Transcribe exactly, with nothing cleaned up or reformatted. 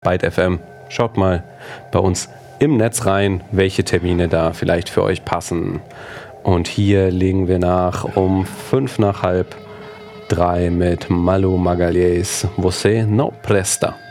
Byte F M. Schaut mal bei uns im Netz rein, welche Termine da vielleicht für euch passen. Und hier legen wir nach um fünf nach halb drei mit Malu Magalhães. Você não presta.